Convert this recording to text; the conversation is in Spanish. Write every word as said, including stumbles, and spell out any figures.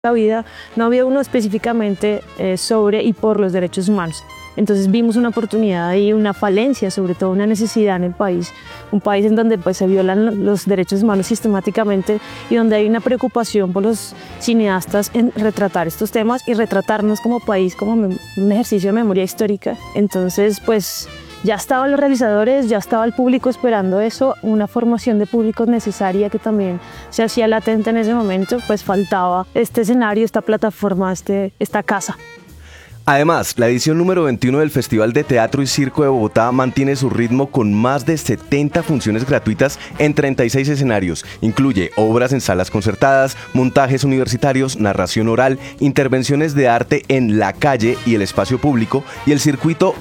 la vida, no había uno específicamente eh, sobre y por los derechos humanos. Entonces vimos una oportunidad y una falencia, sobre todo una necesidad en el país, un país en donde pues, se violan los derechos humanos sistemáticamente y donde hay una preocupación por los cineastas en retratar estos temas y retratarnos como país como un ejercicio de memoria histórica. Entonces pues ya estaban los realizadores, ya estaba el público esperando eso, una formación de públicos necesaria que también se hacía latente en ese momento, pues faltaba este escenario, esta plataforma, este, esta casa. Además, la edición número veintiuno del Festival de Teatro y Circo de Bogotá mantiene su ritmo con más de setenta funciones gratuitas en treinta y seis escenarios. Incluye obras en salas concertadas, montajes universitarios, narración oral, intervenciones de arte en la calle y el espacio público y el circuito